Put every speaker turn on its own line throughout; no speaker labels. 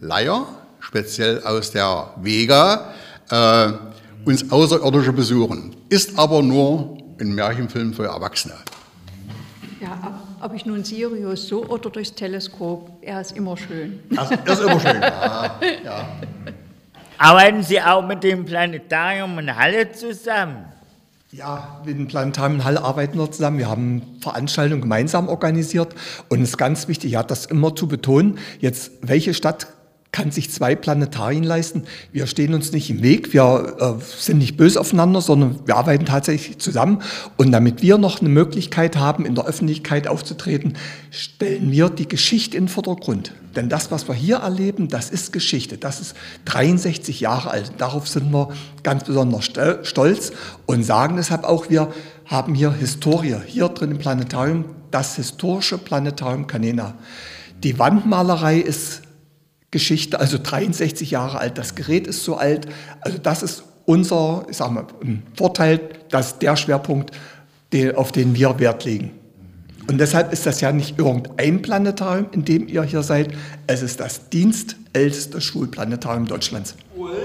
Laie, speziell aus der Vega, uns Außerirdische besuchen. Ist aber nur ein Märchenfilm für Erwachsene.
Ja, ob ich nun Sirius so oder durchs Teleskop, er ist immer schön.
Das ist immer schön, ja. Ja.
Arbeiten Sie auch mit dem Planetarium in Halle zusammen?
Ja, mit dem Planetarium in Halle arbeiten wir zusammen. Wir haben Veranstaltungen gemeinsam organisiert. Und es ist ganz wichtig, ja, das immer zu betonen, jetzt, welche Stadt kann sich 2 Planetarien leisten? Wir stehen uns nicht im Weg, wir sind nicht böse aufeinander, sondern wir arbeiten tatsächlich zusammen. Und damit wir noch eine Möglichkeit haben, in der Öffentlichkeit aufzutreten, stellen wir die Geschichte in den Vordergrund. Denn das, was wir hier erleben, das ist Geschichte. Das ist 63 Jahre alt. Darauf sind wir ganz besonders stolz und sagen deshalb auch, wir haben hier Historie, hier drin im Planetarium, das historische Planetarium Canena. Die Wandmalerei ist Geschichte, also 63 Jahre alt. Das Gerät ist so alt. Also das ist unser, ich sag mal, Vorteil, dass der Schwerpunkt, auf den wir Wert legen. Und deshalb ist das ja nicht irgendein Planetarium, in dem ihr hier seid. Es ist das dienstälteste Schulplanetarium Deutschlands.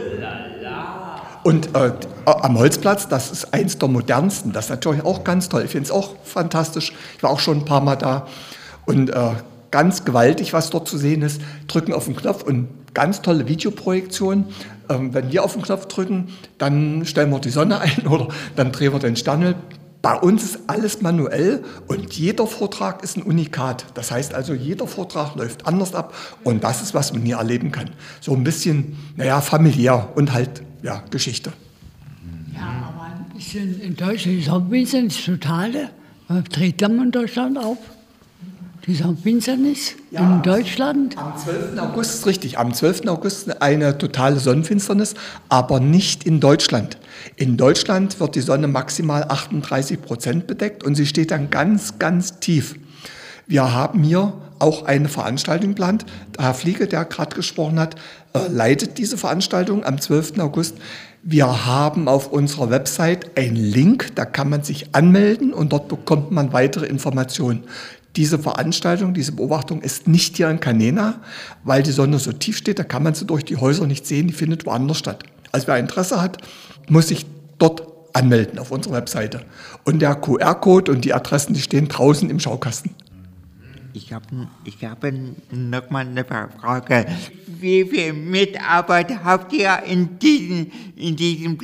Und am Holzplatz, das ist eins der modernsten. Das ist natürlich auch ganz toll. Ich finde es auch fantastisch. Ich war auch schon ein paar Mal da. Und ganz gewaltig, was dort zu sehen ist. Drücken auf den Knopf und ganz tolle Videoprojektion. Wenn wir auf den Knopf drücken, dann stellen wir die Sonne ein oder dann drehen wir den Stern. Bei uns ist alles manuell und jeder Vortrag ist ein Unikat. Das heißt also, jeder Vortrag läuft anders ab und das ist, was man hier erleben kann. So ein bisschen, familiär und halt, Geschichte.
Ja, aber in Deutschland, die Sonnenfinsternis ist totale. Tritt dann in Deutschland auf? Die Sonnenfinsternis in Deutschland?
Am 12. August ist richtig. Am 12. August eine totale Sonnenfinsternis, aber nicht in Deutschland. In Deutschland wird die Sonne maximal 38% bedeckt und sie steht dann ganz, ganz tief. Wir haben hier auch eine Veranstaltung geplant. Herr Fliege, der gerade gesprochen hat, leitet diese Veranstaltung am 12. August. Wir haben auf unserer Website einen Link, da kann man sich anmelden und dort bekommt man weitere Informationen. Diese Veranstaltung, diese Beobachtung ist nicht hier in Canena, weil die Sonne so tief steht, da kann man sie durch die Häuser nicht sehen, die findet woanders statt. Also wer Interesse hat, muss sich dort anmelden auf unserer Webseite. Und der QR-Code und die Adressen, die stehen draußen im Schaukasten.
Ich habe noch mal eine Frage. Wie viele Mitarbeiter habt ihr in diesem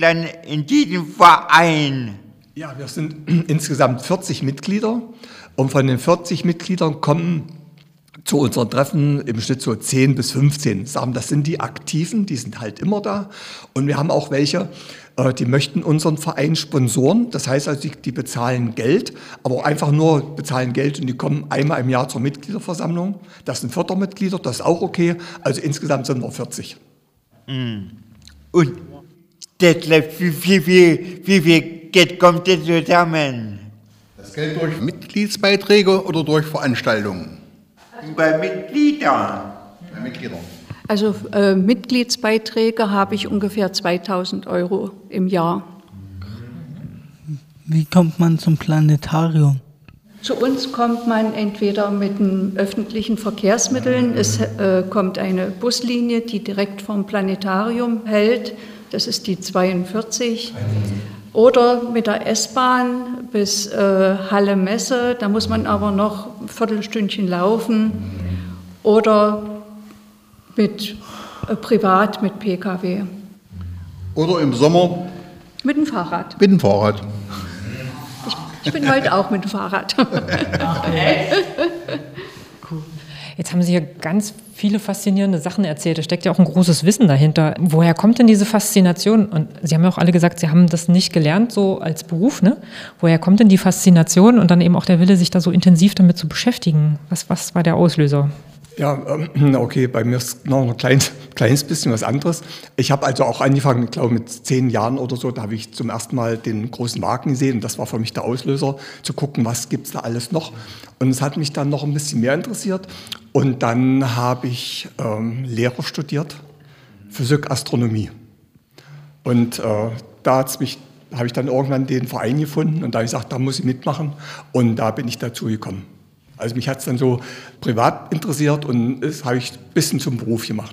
Verein?
Ja, wir sind insgesamt 40 Mitglieder. Und von den 40 Mitgliedern kommen zu unseren Treffen im Schnitt so 10 bis 15. Das sind die Aktiven, die sind halt immer da. Und wir haben auch welche, die möchten unseren Verein sponsoren. Das heißt also, die bezahlen Geld, aber auch einfach nur bezahlen Geld und die kommen einmal im Jahr zur Mitgliederversammlung. Das sind Fördermitglieder, das ist auch okay. Also insgesamt sind wir 40.
Und Detlef, wie viel Geld kommt denn zusammen?
Das Geld durch Mitgliedsbeiträge oder durch Veranstaltungen?
Bei Mitgliedern.
Bei Mitgliedern.
Also Mitgliedsbeiträge habe ich ungefähr 2.000 € im Jahr.
Wie kommt man zum Planetarium?
Zu uns kommt man entweder mit den öffentlichen Verkehrsmitteln. Es kommt eine Buslinie, die direkt vom Planetarium hält. Das ist die 42. Oder mit der S-Bahn bis Halle Messe. Da muss man aber noch ein Viertelstündchen laufen. Oder privat mit PKW.
Oder im Sommer?
Mit dem Fahrrad.
Mit dem Fahrrad.
Ich bin heute auch mit dem Fahrrad.
Cool. Jetzt haben Sie hier ganz viele faszinierende Sachen erzählt. Da steckt ja auch ein großes Wissen dahinter. Woher kommt denn diese Faszination? Und Sie haben ja auch alle gesagt, Sie haben das nicht gelernt, so als Beruf, ne? Woher kommt denn die Faszination und dann eben auch der Wille, sich da so intensiv damit zu beschäftigen? Was war der Auslöser?
Ja, okay, bei mir ist noch ein kleines bisschen was anderes. Ich habe also auch angefangen, ich glaube mit 10 Jahren oder so, da habe ich zum ersten Mal den großen Wagen gesehen und das war für mich der Auslöser, zu gucken, was gibt es da alles noch. Und es hat mich dann noch ein bisschen mehr interessiert und dann habe ich Lehre studiert, Physik, Astronomie. Und da habe ich dann irgendwann den Verein gefunden und da habe ich gesagt, da muss ich mitmachen und da bin ich dazu gekommen. Also mich hat es dann so privat interessiert und das habe ich ein bisschen zum Beruf gemacht.